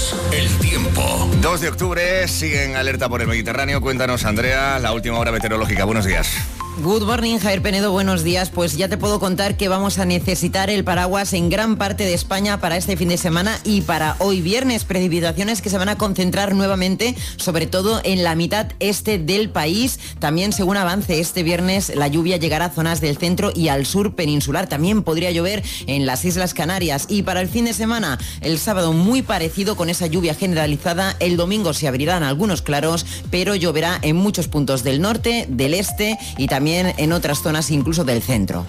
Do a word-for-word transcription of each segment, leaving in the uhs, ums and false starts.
Box, el tiempo. dos de octubre, siguen alerta por el Mediterráneo. Cuéntanos, Andrea, la última hora meteorológica. Buenos días. Good morning, Javier Penedo, buenos días. Pues ya te puedo contar que vamos a necesitar el paraguas en gran parte de España para este fin de semana y para hoy viernes. Precipitaciones que se van a concentrar nuevamente, sobre todo en la mitad este del país. También, según avance este viernes, la lluvia llegará a zonas del centro y al sur peninsular. También podría llover en las Islas Canarias. Y para el fin de semana, el sábado muy parecido con esa lluvia generalizada. El domingo se abrirán algunos claros, pero lloverá en muchos puntos del norte, del este y también También en otras zonas incluso del centro.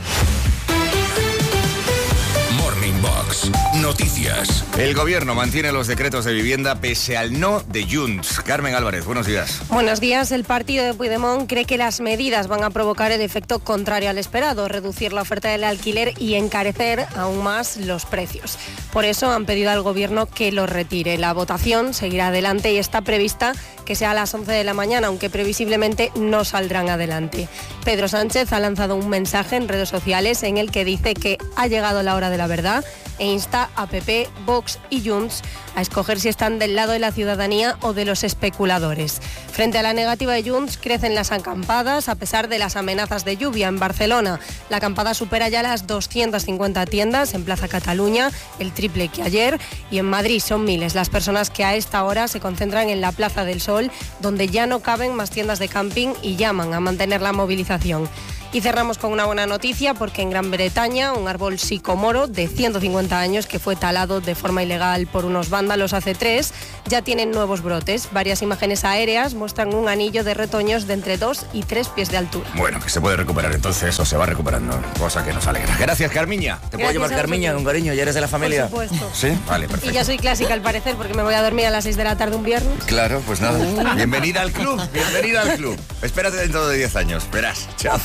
Morning Box, noticias. El gobierno mantiene los decretos de vivienda pese al no de Junts. Carmen Álvarez, buenos días. Buenos días. El partido de Puigdemont cree que las medidas van a provocar el efecto contrario al esperado, reducir la oferta del alquiler y encarecer aún más los precios. Por eso han pedido al gobierno que lo retire. La votación seguirá adelante y está prevista que sea a las once de la mañana, aunque previsiblemente no saldrán adelante. Pedro Sánchez ha lanzado un mensaje en redes sociales en el que dice que ha llegado la hora de la verdad e insta a P P, Vox y Junts a escoger si están del lado de la ciudadanía o de los especuladores. Frente a la negativa de Junts, crecen las acampadas a pesar de las amenazas de lluvia. En Barcelona, la acampada supera ya las doscientas cincuenta tiendas en Plaza Cataluña, el triple que ayer, y en Madrid son miles las personas que a esta hora se concentran en la Plaza del Sol, donde ya no caben más tiendas de camping y llaman a mantener la movilización. Y cerramos con una buena noticia porque en Gran Bretaña un árbol sicomoro de ciento cincuenta años que fue talado de forma ilegal por unos vándalos hace tres ya tienen nuevos brotes. Varias imágenes aéreas muestran un anillo de retoños de entre dos y tres pies de altura. Bueno, que se puede recuperar entonces o se va recuperando, cosa que nos alegra. Gracias, Carmiña. ¿Te puedo llamar Carmiña con cariño? ¿Ya eres de la familia? Por supuesto. Sí, vale, perfecto. Y ya soy clásica al parecer porque me voy a dormir a las seis de la tarde un viernes. Claro, pues nada. Bienvenida al club, bienvenida al club. Espérate dentro de diez años, verás. Chao.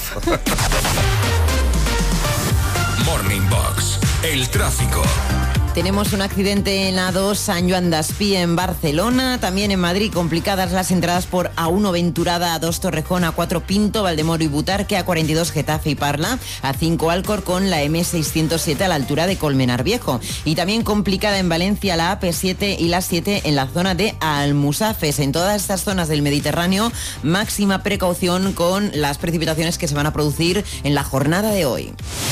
Morning Box, el tráfico. Tenemos un accidente en A dos San Joan d'Espí en Barcelona, también en Madrid complicadas las entradas por A uno Venturada, A dos Torrejón, A cuatro Pinto, Valdemoro y Butarque, A cuarenta y dos Getafe y Parla, A cinco Alcor con la M seiscientos siete a la altura de Colmenar Viejo. Y también complicada en Valencia la A P siete y la siete en la zona de Almusafes. En todas estas zonas del Mediterráneo, máxima precaución con las precipitaciones que se van a producir en la jornada de hoy.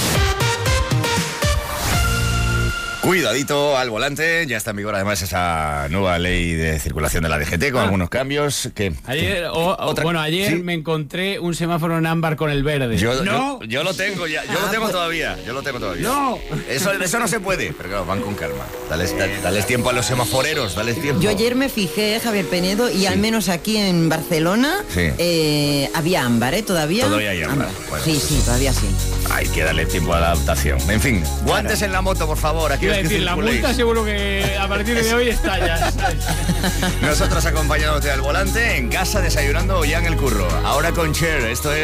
Cuidadito al volante, ya está en vigor además esa nueva ley de circulación de la D G T con ah. algunos cambios. que Ayer, o, o, bueno, ayer ¿sí? me encontré un semáforo en ámbar con el verde. Yo, no. yo, yo lo tengo ya, yo ah, lo tengo todavía, yo lo tengo todavía. No. Eso, eso no se puede, pero claro, van con calma. Dales, dales, dales tiempo a los semaforeros, dales tiempo. Yo ayer me fijé, Javier Penedo, y sí. al menos aquí en Barcelona sí. eh, había ámbar, ¿eh? Todavía. Todavía hay ámbar. ámbar. Bueno, sí, sí, todavía sí. Hay que darle tiempo a la adaptación. En fin, guantes claro. en la moto, por favor. Aquí es decir, la multa seguro que a partir de hoy está ya. Nosotros acompañándote al volante, en casa, desayunando o ya en el curro. Ahora con Cher, esto es